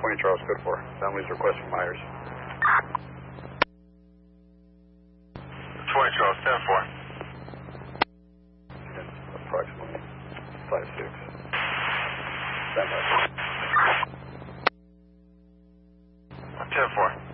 20 Charles, code 4. Families requesting Myers. 20 Charles, 10-4. Approximately 5-6. Stand by. 10-4.